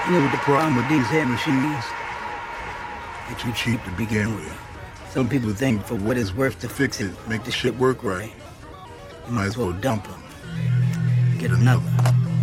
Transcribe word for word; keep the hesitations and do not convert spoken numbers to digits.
You know what the problem with these head machines? They're too cheap to begin with. Some people think for what it's worth to fix it, make the shit work right, you might as well dump them. Get another.